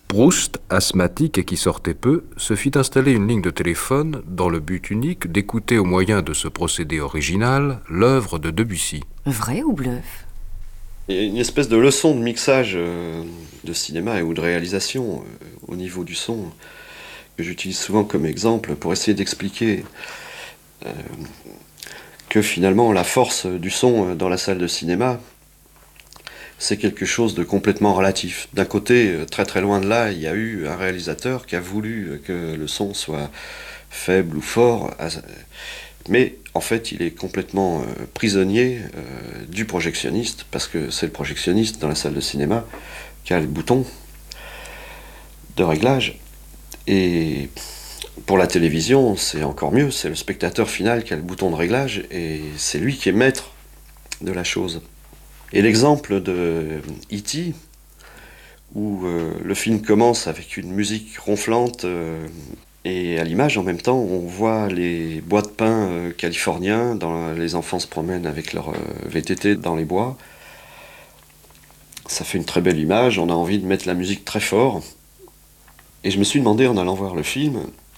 Proust, asthmatique et qui sortait peu, se fit installer une ligne de téléphone dans le but unique d'écouter au moyen de ce procédé original l'œuvre de Debussy. Vrai ou bluff? Il y a une espèce de leçon de mixage de cinéma ou de réalisation au niveau du son que j'utilise souvent comme exemple pour essayer d'expliquer que finalement la force du son dans la salle de cinéma, c'est quelque chose de complètement relatif. D'un côté, très très loin de là, il y a eu un réalisateur qui a voulu que le son soit faible ou fort, mais en fait il est complètement prisonnier du projectionniste, parce que c'est le projectionniste dans la salle de cinéma qui a le bouton de réglage. Et pour la télévision, c'est encore mieux, c'est le spectateur final qui a le bouton de réglage, et c'est lui qui est maître de la chose. Et l'exemple de E.T., où le film commence avec une musique ronflante, et à l'image, en même temps, on voit les bois de pin californiens, les enfants se promènent avec leur VTT dans les bois. Ça fait une très belle image, on a envie de mettre la musique très fort. Et je me suis demandé en allant voir le film,